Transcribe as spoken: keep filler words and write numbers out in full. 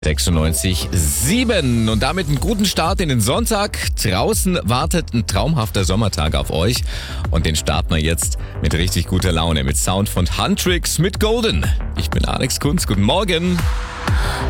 sechsundneunzig Komma sieben und damit einen guten Start in den Sonntag. Draußen wartet ein traumhafter Sommertag auf euch und den starten wir jetzt mit richtig guter Laune, mit Sound von Huntrix mit Golden. Ich bin Alex Kunz, guten Morgen.